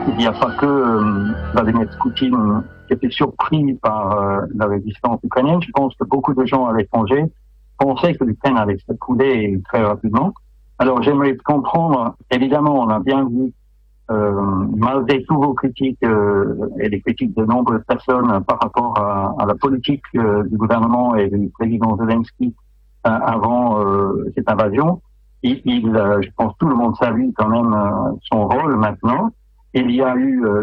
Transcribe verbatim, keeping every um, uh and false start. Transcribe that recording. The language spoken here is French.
il n'y a pas que euh, Vladimir Poutine qui était surpris par euh, la résistance ukrainienne. Je pense que beaucoup de gens à l'étranger pensaient que l'Ukraine allait s'écrouler très rapidement. Alors j'aimerais comprendre, évidemment, on a bien vu, euh, malgré tous vos critiques euh, et les critiques de nombreuses personnes euh, par rapport à, à la politique euh, du gouvernement et du président Zelensky euh, avant euh, cette invasion, il, il euh, je pense que tout le monde salue quand même euh, son rôle maintenant. Il y a eu euh,